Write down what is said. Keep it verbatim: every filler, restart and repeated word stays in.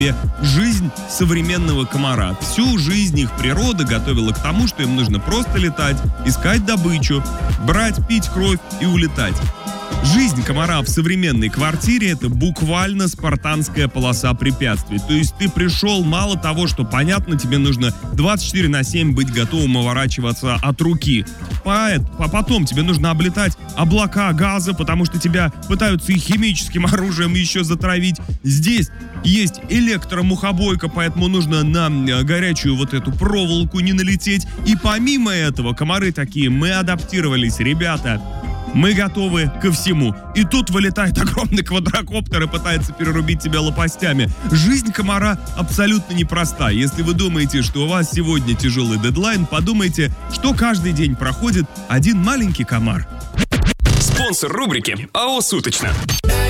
жизнь современного комара. Всю жизнь их природа готовила к тому, что им нужно просто летать, искать добычу, брать, пить кровь и улетать. Жизнь комара в современной квартире – это буквально спартанская полоса препятствий. То есть ты пришел, мало того, что понятно, тебе нужно двадцать четыре на семь быть готовым уворачиваться от руки. А потом тебе нужно облетать облака газа, потому что тебя пытаются и химическим оружием еще затравить. Здесь есть электромухобойка, поэтому нужно на горячую вот эту проволоку не налететь. И помимо этого, комары такие: мы адаптировались, ребята. Мы готовы ко всему. И тут вылетает огромный квадрокоптер и пытается перерубить тебя лопастями. Жизнь комара абсолютно непроста. Если вы думаете, что у вас сегодня тяжелый дедлайн, подумайте, что каждый день проходит один маленький комар. Спонсор рубрики АО «Суточно».